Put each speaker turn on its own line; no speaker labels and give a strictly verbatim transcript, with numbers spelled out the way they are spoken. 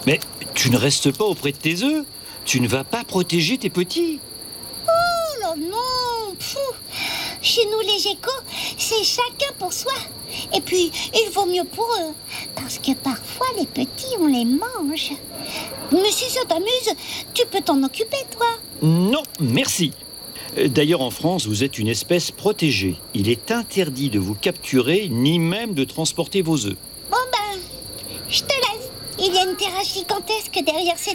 Mais tu ne restes pas auprès de tes œufs. Tu ne vas pas protéger tes petits.
Oh là non, pfou. Chez nous les geckos, c'est chacun pour soi. Et puis, il vaut mieux pour eux. Parce que parfois, les petits, on les mange. Mais si ça t'amuse, tu peux t'en occuper, toi.
Non, merci. D'ailleurs, en France, vous êtes une espèce protégée. Il est interdit de vous capturer, ni même de transporter vos œufs.
Bon ben, je te laisse. Il y a une terrasse gigantesque derrière cette